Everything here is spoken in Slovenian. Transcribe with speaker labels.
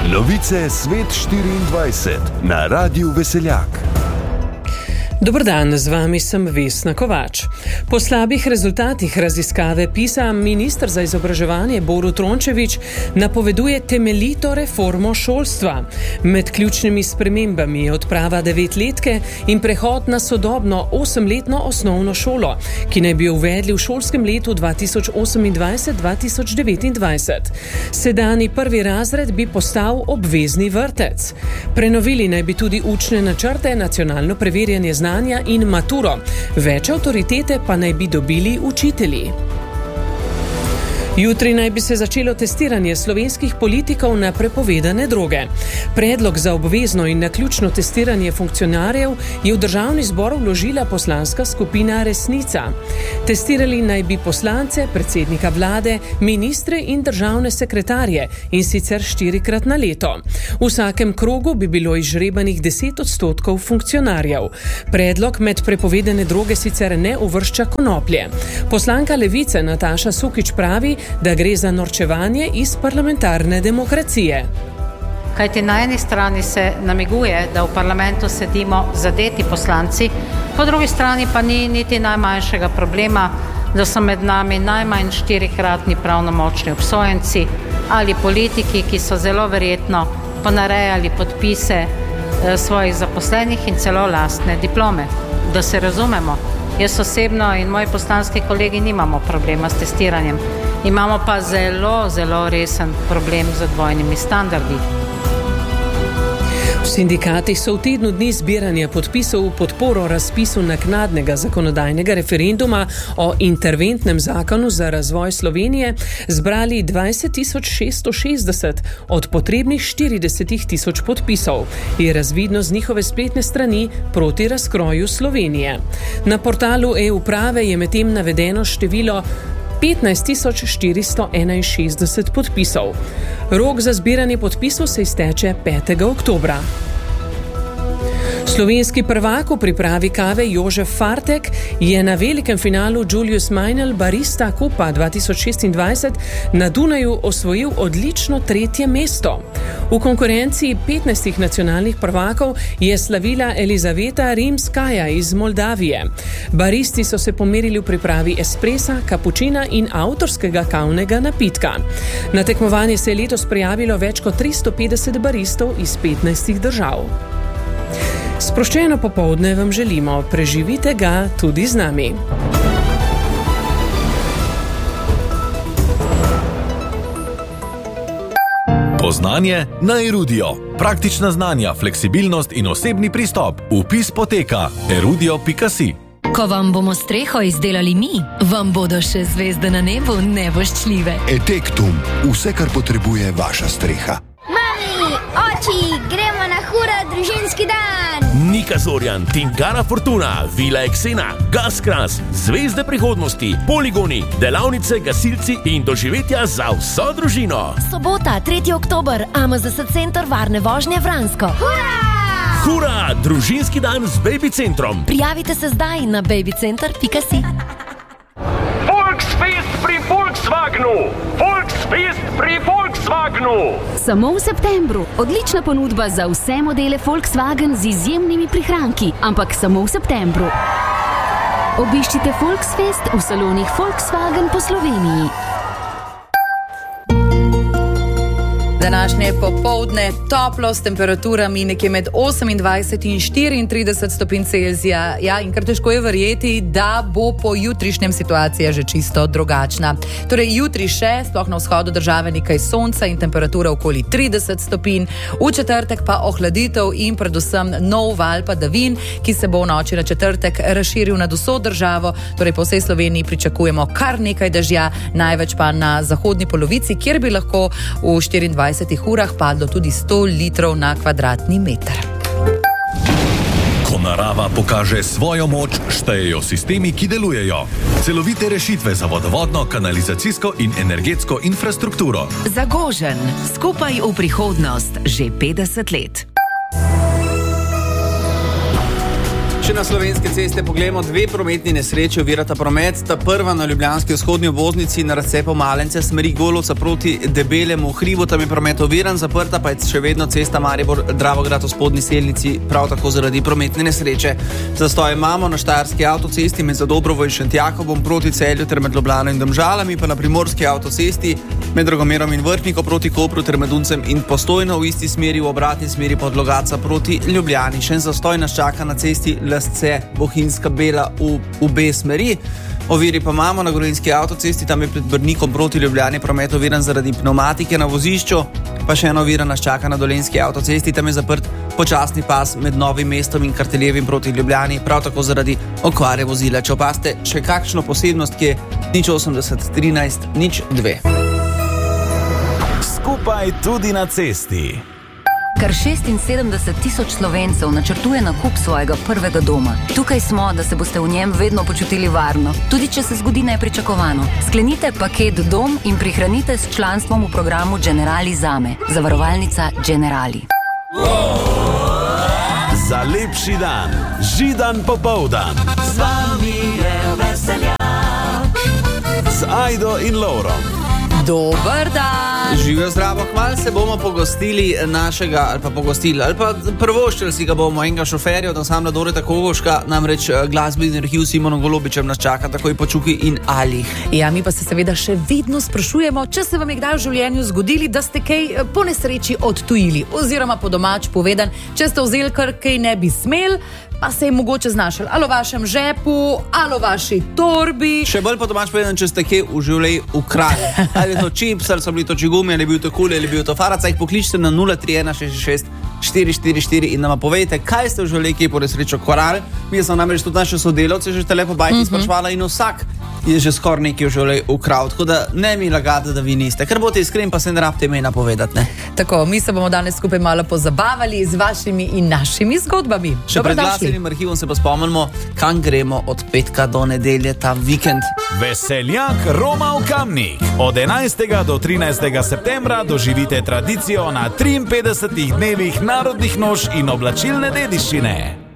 Speaker 1: Novice Svet 24 na Radiu Veseljak.
Speaker 2: Dober dan, z vami sem Vesna Kovač. Po slabih rezultatih raziskave PISA minister za izobraževanje Borut Rončević napoveduje temeljito reformo šolstva. Med ključnimi spremembami je odprava 9-letke in prehod na sodobno 8-letno osnovno šolo, ki naj bi jo uvedli v šolskem letu 2028-2029. Sedanji prvi razred bi postal obvezni vrtec. Prenovili naj bi tudi učne načrte, nacionalno preverjanje znanja in maturo. Več avtoritete pa naj bi dobili učitelji. Jutri naj bi se začelo testiranje slovenskih politikov na prepovedane droge. Predlog za obvezno in naključno testiranje funkcionarjev je v Državni zbor vložila poslanska skupina Resnica. Testirali naj bi poslance, predsednika vlade, ministre in državne sekretarje, in sicer 4-krat na leto. V vsakem krogu bi bilo izžrebanih 10% funkcionarjev. Predlog med prepovedane droge sicer ne uvršča konoplje. Poslanka Levice Nataša Sukič pravi, da gre za norčevanje iz parlamentarne demokracije.
Speaker 3: Kajti na eni strani se namiguje, da v parlamentu sedimo zadeti poslanci, po drugi strani pa ni niti najmanjšega problema, da so med nami najmanj 4-kratni pravnomočni obsojenci ali politiki, ki so zelo verjetno ponarejali podpise svojih zaposlenih in celo lastne diplome. Da se razumemo, jaz osebno in moji poslanski kolegi nimamo problema s testiranjem. Imamo pa zelo, zelo resen problem z dvojnimi standardi.
Speaker 2: V sindikatih so v tednu dni zbiranja podpisov v podporo razpisu naknadnega zakonodajnega referenduma o interventnem zakonu za razvoj Slovenije zbrali 20.660 od potrebnih 40.000 podpisov, je razvidno z njihove spletne strani Proti razkroju Slovenije. Na portalu e-uprave je medtem navedeno število 15.461 podpisov. Rok za zbiranje podpisov se izteče 5. oktobra. Slovenski prvak v pripravi kave Jožef Fartek je na velikem finalu Julius Meinl Barista Kupa 2026 na Dunaju osvojil odlično 3. mesto. V konkurenci 15 nacionalnih prvakov je slavila Elizaveta Rimskaja iz Moldavije. Baristi so se pomerili v pripravi espresa, kapučina in avtorskega kavnega napitka. Na tekmovanje se je letos prijavilo več kot 350 baristov iz 15 držav. Sproščeno popoldne vam želimo, preživite ga tudi z nami.
Speaker 4: Poznanje na Erudio. Praktična znanja, fleksibilnost in osebni pristop. Vpis poteka erudio.si.
Speaker 5: Ko vam bomo streho izdelali mi, vam bodo še zvezde na nebu nevoščljive.
Speaker 6: Etektum, vse, kar potrebuje vaša streha.
Speaker 7: Mami, oči, gremo na hura družinski dan!
Speaker 8: Nika Zorjan, Tingara Fortuna, Vila Eksena, Gaskras, Zvezde prihodnosti, poligoni, delavnice, gasilci in doživetja za vso družino.
Speaker 5: Sobota, 3. oktober, AMZS Center Varne vožnje Vransko.
Speaker 7: Hura!
Speaker 8: Hura, družinski dan z Baby Centrom.
Speaker 5: Prijavite se zdaj na babycenter.si.
Speaker 9: Volksfest pri Volkswagenu! Volksfest pri Volkswagenu!
Speaker 10: Samo v septembru. Odlična ponudba za vse modele Volkswagen z izjemnimi prihranki, ampak samo v septembru. Obiščite Volksfest v salonih Volkswagen po Sloveniji.
Speaker 11: Današnje popoldne toplo s temperaturami nekje med 28 in 34 stopinj Celzija. Ja, in kar težko je verjeti, da bo po jutrišnjem situacija že čisto drugačna. Torej, jutri še, sploh na vzhodu države, nekaj sonca in temperatura okoli 30 stopinj. V četrtek pa ohladitev in predvsem nov val padavin, ki se bo v noči na četrtek razširil nad vso državo. Torej, po vsej Sloveniji pričakujemo kar nekaj dežja, največ pa na zahodni polovici, kjer bi lahko v 24 urah padlo tudi 100 litrov na kvadratni meter.
Speaker 4: Ko narava pokaže svojo moč, štejejo sistemi, ki delujejo. Celovite rešitve za vodovodno, kanalizacijsko in energetsko infrastrukturo.
Speaker 12: Zagožen, skupaj v prihodnost, že 50 let.
Speaker 13: Če na slovenske ceste pogledamo, dve prometni nesreči ovirata promet. Ta prva na ljubljanski vzhodni obvoznici na razcepu Malence smeri Golovca proti Debelemu hribu, tam je promet oviran, zaprta pa je še vedno cesta Maribor-Dravograd v spodnji selnici, prav tako zaradi prometne nesreče. Zastoj imamo na štajerski avtocesti med Zadobrovo in Šentjakobom proti Celju ter med Ljubljano in Domžalami, pa na primorski avtocesti med Dragomerom in Vrhniko proti Kopru ter med Uncem in Postojno v isti smeri, v obratni smeri pod Logatca proti Ljubljani. Še en zastoj nas čaka na cesti Lasce Bohinjska Bela v obe smeri. Oviri pa imamo na Gorenjski avtocesti, tam je pred Brnikom proti Ljubljani promet oviran zaradi pneumatike na vozišču, pa še ena ovira nas čaka na Dolenjski avtocesti, tam je zaprt počasni pas med Novim mestom in Karteljevim proti Ljubljani, prav tako zaradi okvare vozila. Če opaste še kakšno posebnost, ki je 080 13 02.
Speaker 14: Skupaj tudi na cesti.
Speaker 5: Kar 76 tisoč Slovencev načrtuje nakup svojega prvega doma. Tukaj smo, da se boste v njem vedno počutili varno, tudi če se zgodi nepričakovano. Sklenite paket Dom in prihranite s članstvom v programu Generali Zame. Zavarovalnica Generali.
Speaker 14: Za lepši dan, Židan popoldan.
Speaker 15: Z vami je Veseljak.
Speaker 14: Z Ajdo in Lovrom.
Speaker 11: Dober dan.
Speaker 13: Živijo zdravo, kmalu se bomo pogostili našega, ali pa prvoščili si ga bomo enega šoferja od ansambla Doreta Kogoška, namreč glasbeni arhiv s Simonom Golobičem nas čaka takoj po Čuki in Alih.
Speaker 11: Ja, mi pa se seveda še vedno sprašujemo, če se vam je kdaj v življenju zgodili, da ste kaj po nesreči odtujili, oziroma po domač povedan, če ste vzeli kar kaj ne bi smel, pa se je mogoče znašel ali v vašem žepu, ali v vaši torbi.
Speaker 13: Še bolj po domač povedan, če ste kaj v življenju ukradli. Ali je to čips, ali so bili to čigumi, ali je bil to kul, ali je bil to faraca, jih pokličite na 031 66 444 in nam povejte, kaj ste v življenju kaj po nesrečo kvarali. Mi smo namreč tudi naše sodelavce že telepo bajti sprašvala in vsak je že skoraj nekaj v življenju ukradel. Tako da ne mi lagate, da vi niste. Ker boste iskreni, pa se ne rabite imena povedati, ne?
Speaker 11: Tako, mi se bomo danes skupaj malo pozabavali z vašimi in našimi zgodbami.
Speaker 13: Še pred glasbenim arhivom se pa spomnimo, kam gremo od petka do nedelje ta vikend.
Speaker 14: Veseljak Roma v Kamnik. Od 11. do 13. septembra doživite tradicijo na 53 dnevih narodnih noš in oblačilne dediščine.